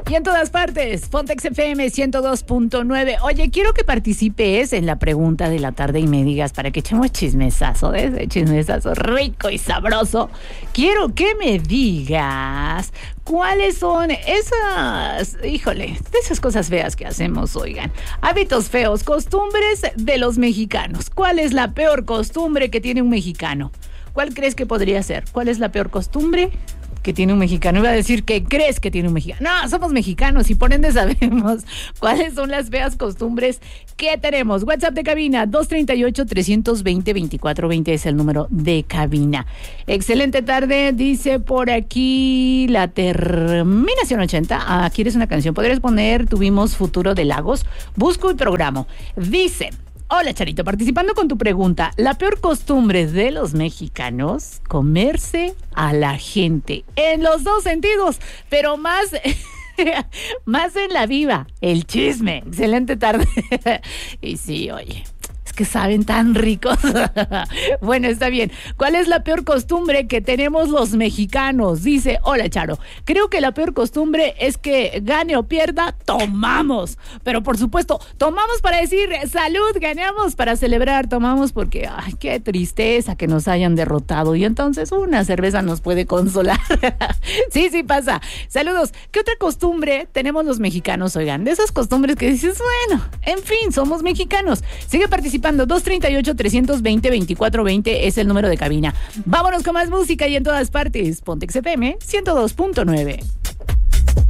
Y en todas partes, Pontex FM 102.9. Oye, quiero que participes en la pregunta de la tarde y me digas, para que echemos chismesazo, de ese chismesazo rico y sabroso. Quiero que me digas cuáles son esas, híjole, de esas cosas feas que hacemos, oigan. Hábitos feos, costumbres de los mexicanos. ¿Cuál es la peor costumbre que tiene un mexicano? ¿Cuál crees que podría ser? ¿Cuál es la peor costumbre que tiene un mexicano? Iba a decir que crees que tiene un mexicano. No, somos mexicanos y por ende sabemos cuáles son las feas costumbres que tenemos. WhatsApp de cabina 238-320-2420 es el número de cabina. Excelente tarde, dice por aquí la terminación 80. Ah, ¿quieres una canción? ¿Podrías poner Tuvimos Futuro de Lagos? Busco y programo. Dice: hola, Charito, participando con tu pregunta, la peor costumbre de los mexicanos, comerse a la gente, en los dos sentidos, pero más en la viva, el chisme. Excelente tarde. Y sí, oye, es que saben tan ricos. Bueno, está bien. ¿Cuál es la peor costumbre que tenemos los mexicanos? Dice: hola, Charo, creo que la peor costumbre es que gane o pierda, tomamos. Pero por supuesto, tomamos para decir salud, ganamos, para celebrar, tomamos porque, ay, qué tristeza que nos hayan derrotado. Y entonces una cerveza nos puede consolar. Sí, pasa. Saludos. ¿Qué otra costumbre tenemos los mexicanos, oigan? De esas costumbres que dices, bueno, en fin, somos mexicanos. Sigue participando. 238-320-2420 es el número de cabina. Vámonos con más música y en todas partes. Pontex FM 102.9.